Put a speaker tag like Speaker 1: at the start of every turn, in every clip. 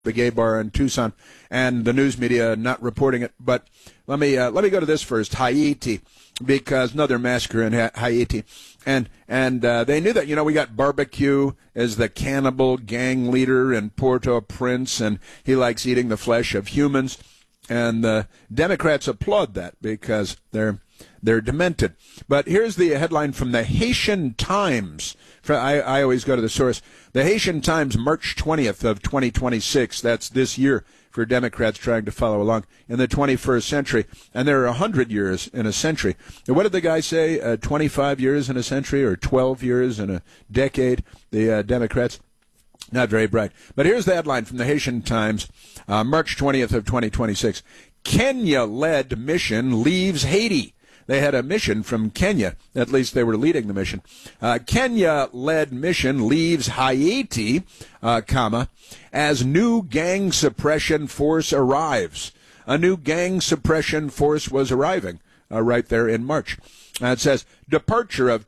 Speaker 1: the gay bar in Tucson, and the news media not reporting it. But let me go to this first, Haiti, because another massacre in Haiti, and they knew that. We got Barbecue as the cannibal gang leader in Port-au-Prince, and he likes eating the flesh of humans, and the Democrats applaud that because they're demented. But here's the headline from the Haitian Times. I always go to the source. The Haitian Times, March 20th of 2026. That's this year for Democrats trying to follow along in the 21st century. And there are 100 years in a century. What did the guy say? 25 years in a century or 12 years in a decade? The Democrats. Not very bright. But here's the headline from the Haitian Times, March 20th of 2026. Kenya-led mission leaves Haiti. They had a mission from Kenya. At least they were leading the mission. Kenya-led mission leaves Haiti, as new gang suppression force arrives. A new gang suppression force was arriving right there in March. It says, departure of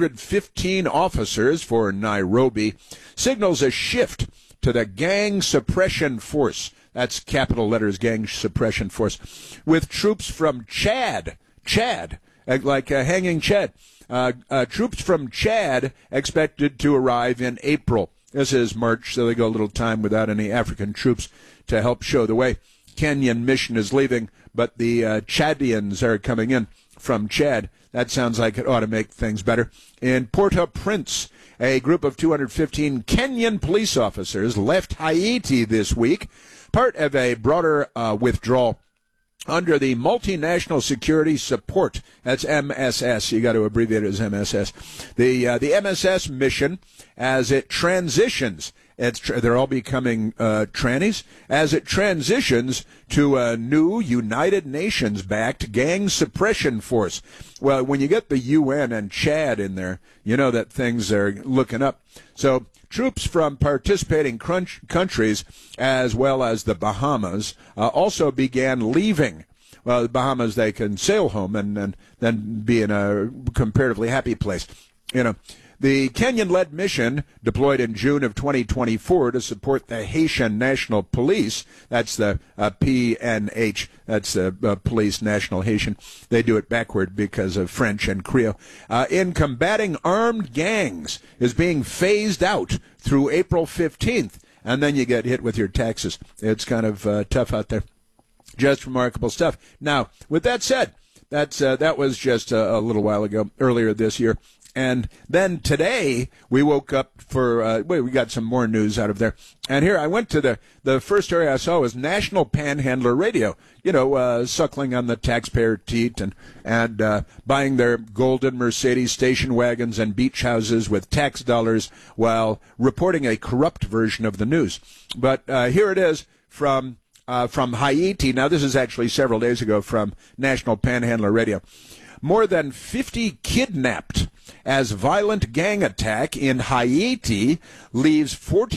Speaker 1: 215 officers for Nairobi signals a shift to the gang suppression force. That's capital letters, gang suppression force, with troops from Chad, like hanging Chad. Troops from Chad expected to arrive in April. This is March, so they go a little time without any African troops to help show the way. Kenyan mission is leaving, but the Chadians are coming in from Chad. That sounds like it ought to make things better. In Port-au-Prince, a group of 215 Kenyan police officers left Haiti this week, part of a broader withdrawal under the Multinational Security Support. That's MSS. You got to abbreviate it as MSS. The MSS mission, as it transitions, they're all becoming trannies, as it transitions to a new United Nations-backed gang suppression force. Well, when you get the UN and Chad in there, you know that things are looking up. So troops from participating countries, as well as the Bahamas, also began leaving. Well, the Bahamas, they can sail home and then be in a comparatively happy place. The Kenyan-led mission, deployed in June of 2024 to support the Haitian National Police, that's the PNH, that's the Police National Haitian. They do it backward because of French and Creole. In combating armed gangs, is being phased out through April 15th, and then you get hit with your taxes. It's kind of tough out there. Just remarkable stuff. Now, with that said, that was just a little while ago, earlier this year. And then today, we woke up for, we got some more news out of there. And here, I went to the first story I saw was National Panhandler Radio, suckling on the taxpayer teat and buying their golden Mercedes station wagons and beach houses with tax dollars while reporting a corrupt version of the news. But here it is from Haiti. Now, this is actually several days ago from National Panhandler Radio. More than 50 kidnapped as violent gang attack in Haiti leaves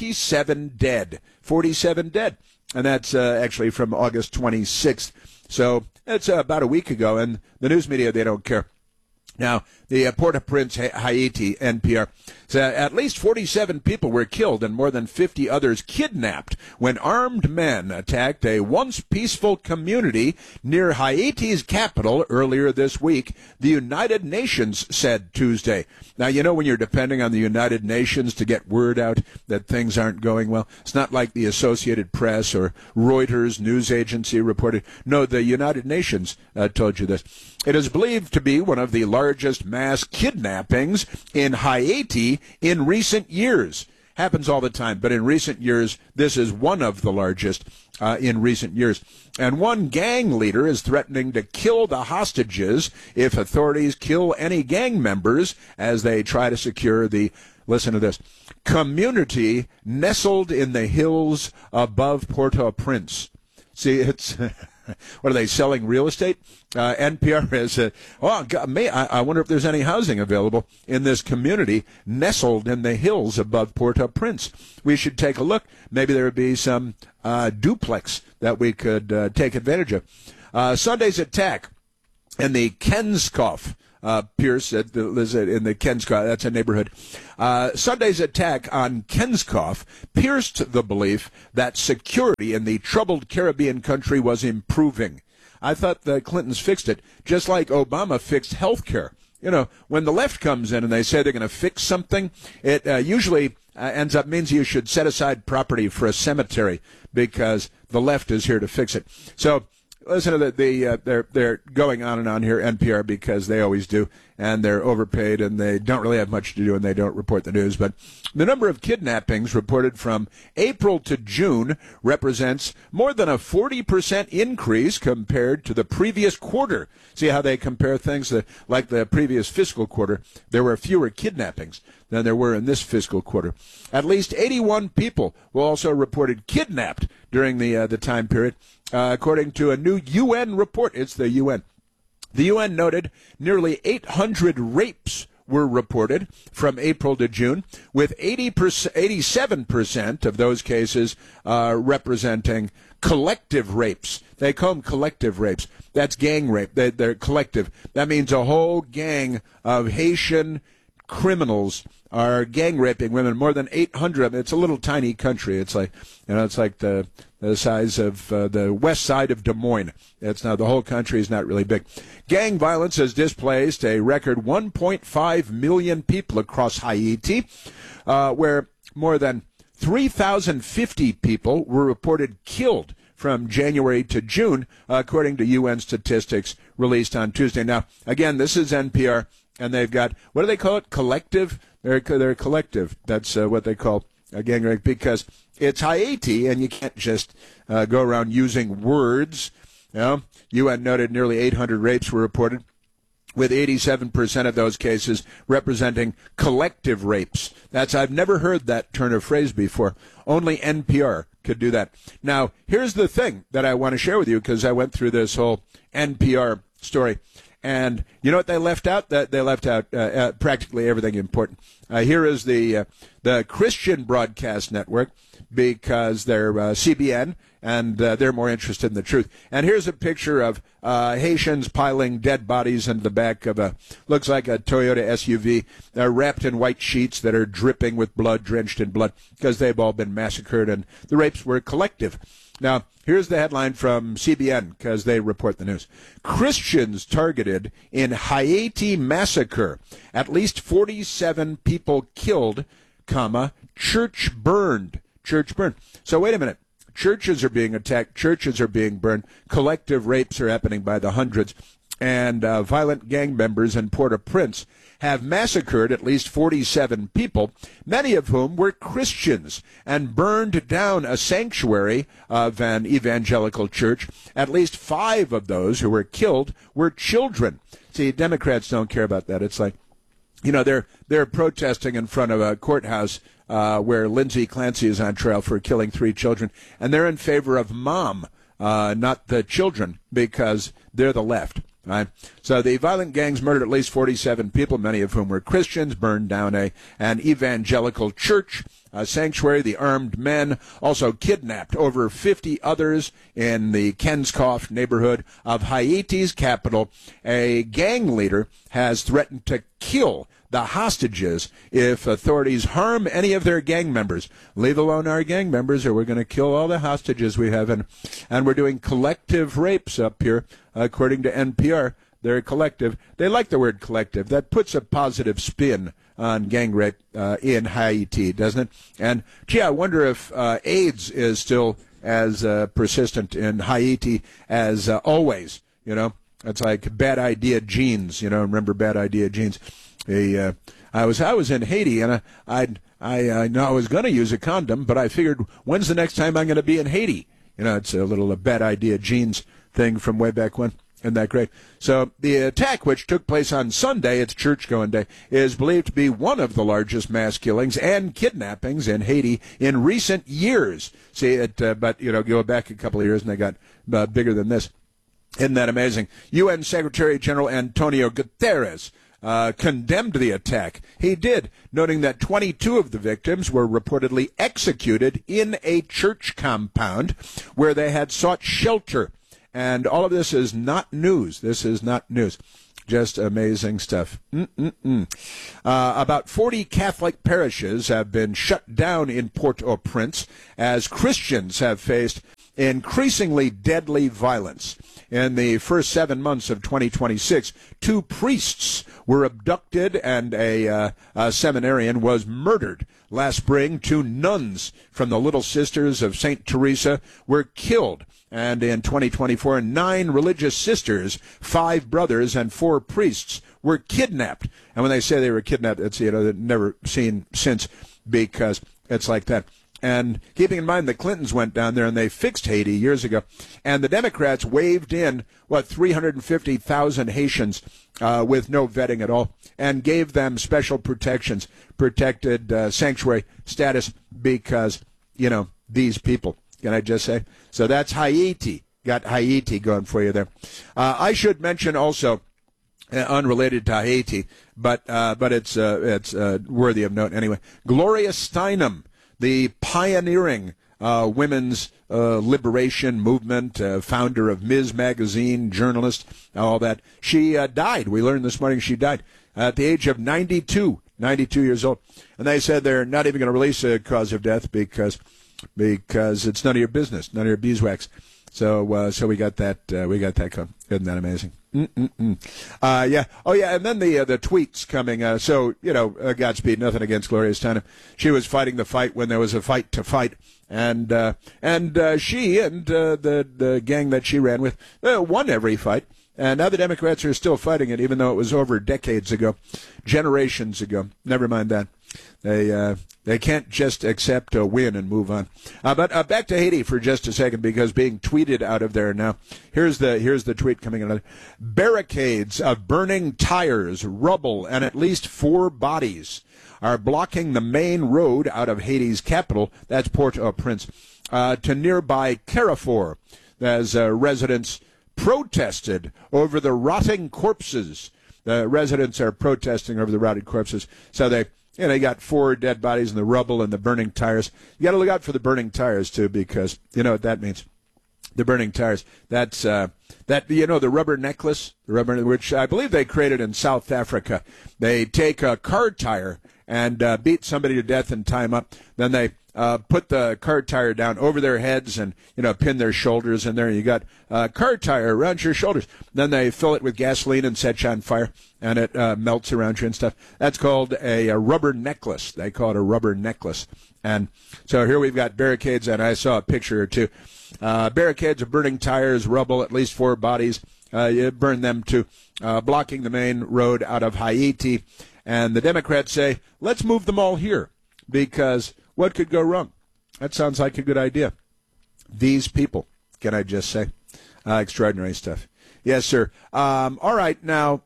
Speaker 1: 47 dead. 47 dead. And that's actually from August 26th. So that's about a week ago. And the news media, they don't care. Now, the Port-au-Prince, Haiti, NPR, said at least 47 people were killed and more than 50 others kidnapped when armed men attacked a once peaceful community near Haiti's capital earlier this week, the United Nations said Tuesday. Now, when you're depending on the United Nations to get word out that things aren't going well, it's not like the Associated Press or Reuters news agency reported. No, the United Nations told you this. It is believed to be one of the largest mass kidnappings in Haiti in recent years. Happens all the time, but in recent years, this is one of the largest in recent years. And one gang leader is threatening to kill the hostages if authorities kill any gang members as they try to secure the, listen to this, community nestled in the hills above Port-au-Prince. See, it's... What are they selling? Real estate? NPR has I wonder if there's any housing available in this community nestled in the hills above Port-au-Prince. We should take a look. Maybe there would be some duplex that we could take advantage of. Sunday's attack in the Kenskoff Pierce lives in the Kenskoff. That's a neighborhood. Sunday's attack on Kenskoff pierced the belief that security in the troubled Caribbean country was improving. I thought the Clintons fixed it, just like Obama fixed health care. You know, when the left comes in and they say they're going to fix something, it usually ends up means you should set aside property for a cemetery because the left is here to fix it. So listen to they're going on and on here, NPR, because they always do, and they're overpaid and they don't really have much to do and they don't report the news. But the number of kidnappings reported from April to June represents more than a 40% increase compared to the previous quarter. See how they compare things? Like the previous fiscal quarter, there were fewer kidnappings than there were in this fiscal quarter. At least 81 people were also reported kidnapped during the time period, according to a new UN report. It's the UN. The UN noted nearly 800 rapes were reported from April to June, with 87% of those cases representing collective rapes. They call them collective rapes. That's gang rape. They're collective. That means a whole gang of Haitian criminals are gang raping women. More than 800 of them. It's a little tiny country. It's like, it's like the size of the west side of Des Moines. It's now the whole country is not really big. Gang violence has displaced a record 1.5 million people across Haiti, where more than 3,050 people were reported killed from January to June, according to UN statistics released on Tuesday. Now, again, this is NPR, and they've got, what do they call it? Collective? They're collective. That's what they call a gang rape, because it's Haiti, and you can't just go around using words. You know, UN noted nearly 800 rapes were reported, with 87% of those cases representing collective rapes. I've never heard that turn of phrase before. Only NPR could do that. Now, here's the thing that I want to share with you, because I went through this whole NPR story. And you know what they left out? They left out practically everything important. Here is the Christian Broadcast Network, because they're CBN, and they're more interested in the truth. And here's a picture of Haitians piling dead bodies into the back of looks like a Toyota SUV, wrapped in white sheets that are dripping with blood, drenched in blood, because they've all been massacred, and the rapes were collective. Now, here's the headline from CBN, because they report the news. Christians targeted in Haiti massacre. At least 47 people killed, church burned. Church burned. So wait a minute. Churches are being attacked. Churches are being burned. Collective rapes are happening by the hundreds. And violent gang members in Port-au-Prince have massacred at least 47 people, many of whom were Christians, and burned down a sanctuary of an evangelical church. At least 5 of those who were killed were children. See, Democrats don't care about that. It's like, they're protesting in front of a courthouse where Lindsay Clancy is on trial for killing 3 children, and they're in favor of mom, not the children, because they're the left. Right. So the violent gangs murdered at least 47 people, many of whom were Christians, burned down an evangelical church, a sanctuary. The armed men also kidnapped over 50 others in the Kenskoff neighborhood of Haiti's capital. A gang leader has threatened to kill the hostages if authorities harm any of their gang members. Leave alone our gang members, or we're going to kill all the hostages we have. And we're doing collective rapes up here, according to NPR. They're collective. They like the word collective. That puts a positive spin on gang rape in Haiti, doesn't it? And, gee, I wonder if AIDS is still as persistent in Haiti as always. It's like Bad Idea Jeans. Remember Bad Idea Jeans? I was in Haiti, and I know I was going to use a condom, but I figured, when's the next time I'm going to be in Haiti? It's a little Bad Idea Jeans thing from way back when. Isn't that great? So the attack, which took place on Sunday, it's church-going day, is believed to be one of the largest mass killings and kidnappings in Haiti in recent years. See, but go back a couple of years, and they got bigger than this. Isn't that amazing? UN Secretary General Antonio Guterres condemned the attack. He did, noting that 22 of the victims were reportedly executed in a church compound where they had sought shelter. And all of this is not news. This is not news. Just amazing stuff. About 40 Catholic parishes have been shut down in Port-au-Prince as Christians have faced increasingly deadly violence. In the first 7 months of 2026, 2 priests were abducted and a seminarian was murdered. Last spring, 2 nuns from the Little Sisters of St. Teresa were killed. And in 2024, 9 religious sisters, 5 brothers, and 4 priests were kidnapped. And when they say they were kidnapped, it's, they're never seen since, because it's like that. And keeping in mind the Clintons went down there and they fixed Haiti years ago, and the Democrats waved in, 350,000 Haitians with no vetting at all, and gave them special protections, protected sanctuary status because, these people, can I just say? So that's Haiti. Got Haiti going for you there. I should mention also, unrelated to Haiti, but it's worthy of note anyway, Gloria Steinem, the pioneering women's liberation movement, founder of Ms. Magazine, journalist, all that. She died. We learned this morning she died at the age of 92 years old. And they said they're not even going to release a cause of death because it's none of your business, none of your beeswax. So we got that. Coming. Isn't that amazing? Yeah. Oh, yeah. And then the tweets coming. Godspeed. Nothing against Gloria Steinem. She was fighting the fight when there was a fight to fight, and she and the gang that she ran with won every fight. And now the Democrats are still fighting it, even though it was over decades ago, generations ago. Never mind that. They can't just accept a win and move on. But back to Haiti for just a second, because being tweeted out of there now. Here's the tweet coming in. Barricades of burning tires, rubble, and at least 4 bodies are blocking the main road out of Haiti's capital, that's Port-au-Prince, to nearby Carrefour, as residents protested over the rotting corpses. The residents are protesting over the rotted corpses. So they got 4 dead bodies in the rubble and the burning tires. You got to look out for the burning tires, too, because you know what that means. The burning tires. That's the rubber necklace, which I believe they created in South Africa. They take a car tire and beat somebody to death and tie them up. Then they put the car tire down over their heads and, pin their shoulders in there. You got a car tire around your shoulders. Then they fill it with gasoline and set you on fire, and it melts around you and stuff. That's called a rubber necklace. They call it a rubber necklace. And so here we've got barricades, and I saw a picture or two. Barricades of burning tires, rubble, at least 4 bodies. You burn them too, blocking the main road out of Haiti. And the Democrats say, let's move them all here, because what could go wrong? That sounds like a good idea. These people, can I just say? Extraordinary stuff. Yes, sir. All right, now,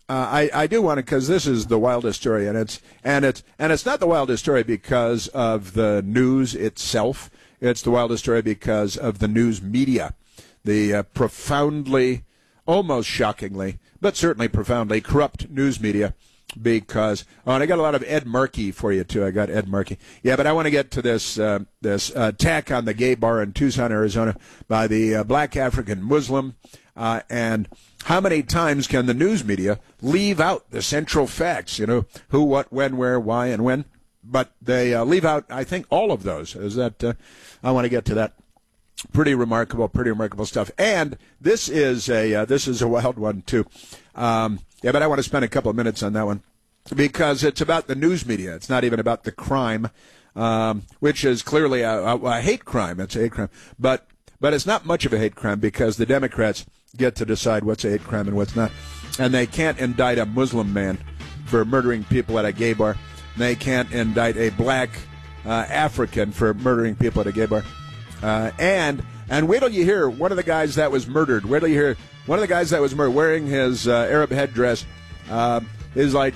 Speaker 1: I do want to, because this is the wildest story, and it's not the wildest story because of the news itself. It's the wildest story because of the news media, the profoundly, almost shockingly, but certainly profoundly corrupt news media. Because, and I got a lot of Ed Markey for you, too. I got Ed Markey. Yeah, but I want to get to this attack on the gay bar in Tucson, Arizona by the black African Muslim. And how many times can the news media leave out the central facts, who, what, when, where, why, and when? But they leave out, I think, all of those. I want to get to that. Pretty remarkable stuff. And this is a wild one, too. Yeah, but I want to spend a couple of minutes on that one because it's about the news media. It's not even about the crime, which is clearly a hate crime. It's a hate crime. But it's not much of a hate crime because the Democrats get to decide what's a hate crime and what's not. And they can't indict a Muslim man for murdering people at a gay bar. They can't indict a black African for murdering people at a gay bar. And wait till you hear one of the guys that was murdered. Wait till you hear one of the guys that was murdered wearing his Arab headdress is like,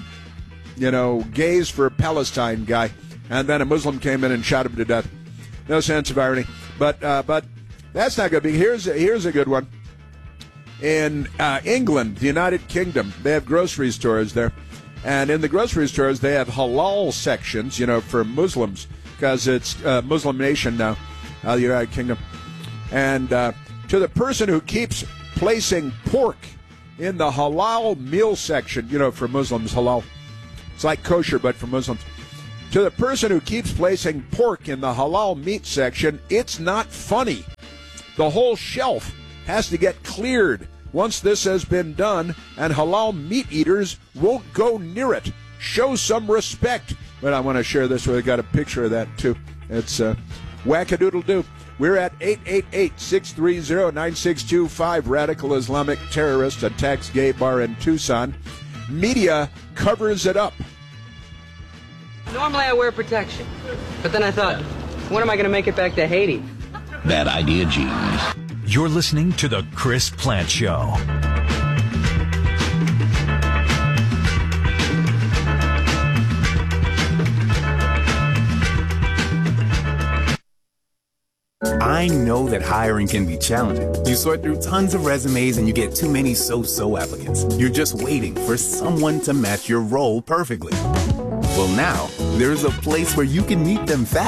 Speaker 1: gays for Palestine guy. And then a Muslim came in and shot him to death. No sense of irony. But that's not good. Here's a good one. In England, the United Kingdom, they have grocery stores there. And in the grocery stores, they have halal sections, for Muslims, because it's a Muslim nation now, the United Kingdom. And to the person who keeps placing pork in the halal meal section. You know, for Muslims, halal. It's like kosher, but for Muslims. To the person who keeps placing pork in the halal meat section, it's not funny. The whole shelf has to get cleared once this has been done, and halal meat eaters won't go near it. Show some respect. But I want to share this with you. I got a picture of that, too. It's wackadoodle-doo. We're at 888-630-9625. Radical Islamic terrorist attacks gay bar in Tucson. Media covers it up.
Speaker 2: Normally I wear protection, but then I thought, when am I going to make it back to Haiti?
Speaker 3: Bad idea, Gene.
Speaker 4: You're listening to The Chris Plant Show.
Speaker 5: I know that hiring can be challenging. You sort through tons of resumes and you get too many so-so applicants. You're just waiting for someone to match your role perfectly. Well, now, there's a place where you can meet them fast.